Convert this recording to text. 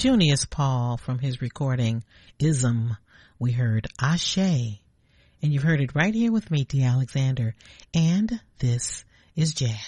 Junius Paul from his recording Ism. We heard Ashe, and you've heard it right here with me, T. Alexander, and this is Jazz.